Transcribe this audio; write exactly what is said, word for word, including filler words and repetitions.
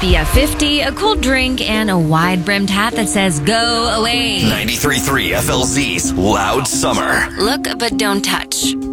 P F fifty, a cool drink, and a wide-brimmed hat that says, go away. ninety-three point three F L Z's Loud Summer. Look, but don't touch.